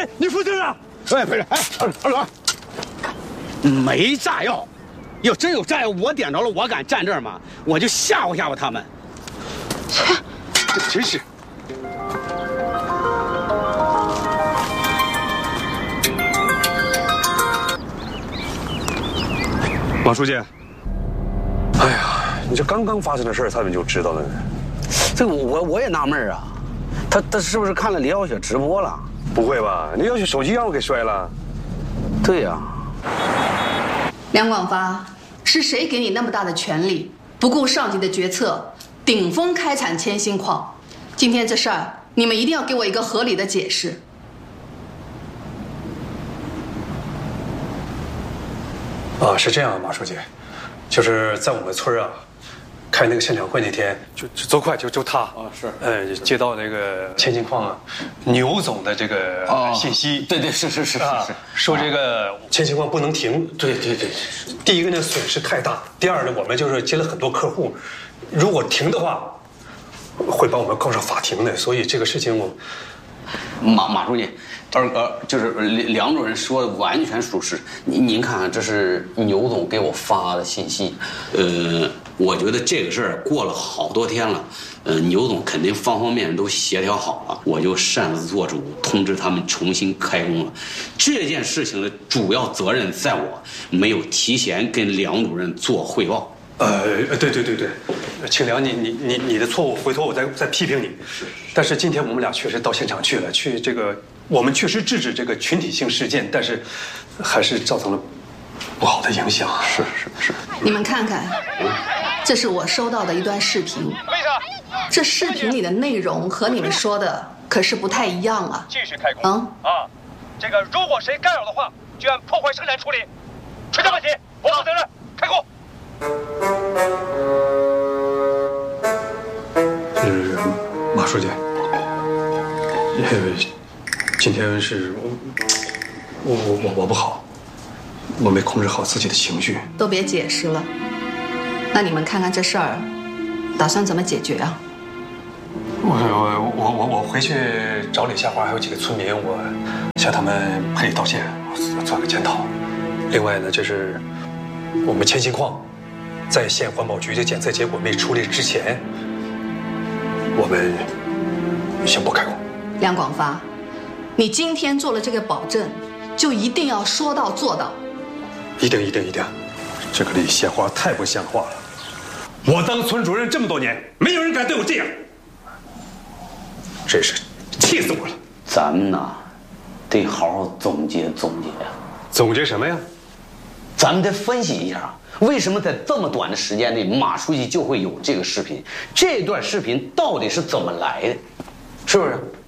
你负责任啊！ 哎，不是，哎，二哥，没炸药，要真有炸药，我点着了，我敢站这儿吗？我就吓唬吓唬他们。切，这真是。 马书记，哎呀，你这刚刚发生的事儿，他们就知道了呢。 这个我也纳闷啊，他是不是看了李小雪直播了？ 不会吧？李小雪手机让我给摔了。 对呀。 梁广发，是谁给你那么大的权利，不顾上级的决策，顶风开采铅锌矿？今天这事儿，你们一定要给我一个合理的解释。 啊，是这样，马书记，就是在我们村啊，开那个现场会那天，就快就他啊是，接到那个铅锌矿牛总的这个信息， 对，是， 说这个铅锌矿不能停，对，第一个呢损失太大，第二呢我们就是接了很多客户，如果停的话，会把我们告上法庭的，所以这个事情我， 马书记。二哥，就是梁主任说的完全属实。您看看，这是牛总给我发的信息。我觉得这个事儿过了好多天了，牛总肯定方方面面都协调好了，我就擅自做主，通知他们重新开工了。这件事情的主要责任在我，没有提前跟梁主任做汇报。 对，庆良，你的错误，回头我再批评你。是，但是今天我们俩确实到现场去了，去这个我们确实制止这个群体性事件，但是还是造成了不好的影响。是。 你们看看，这是我收到的一段视频。这视频里的内容和你们说的可是不太一样啊。 继续开工这个如果谁干扰的话，就按破坏生产处理。出现问题，我负责任。开工。 是马书记，今天是我不好，我没控制好自己的情绪。 都别解释了，那你们看看这事儿，打算怎么解决啊？ 我回去找李夏华还有几个村民，我向他们赔礼道歉，做个检讨。另外呢，就是我们铅锌矿在县环保局的检测结果没出来之前，我们先不开工。 梁广发，你今天做了这个保证，就一定要说到做到。 一定！这个李县花太不像话了。我当村主任这么多年，没有人敢对我这样，真是气死我了。 咱们呢，得好好总结总结呀。 总结什么呀？ 咱们得分析一下，为什么在这么短的时间内，马书记就会有这个视频？这段视频到底是怎么来的？是不是？